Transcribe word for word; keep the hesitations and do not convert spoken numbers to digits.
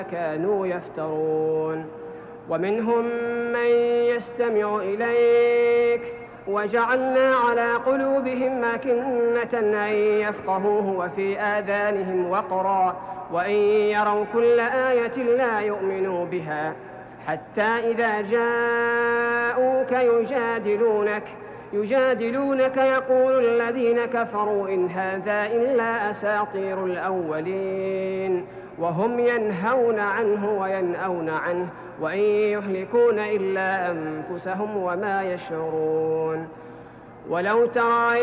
كانوا يفترون. ومنهم من يستمع إليك وجعلنا على قلوبهم أكنة أن يفقهوه وفي آذانهم وقرا وإن يروا كل آية لا يؤمنوا بها حتى إذا جاءوك يجادلونك يجادلونك يقول الذين كفروا إن هذا إلا أساطير الأولين وهم ينهون عنه وينأون عنه وإن يهلكون إلا أنفسهم وما يشعرون. ولو ترى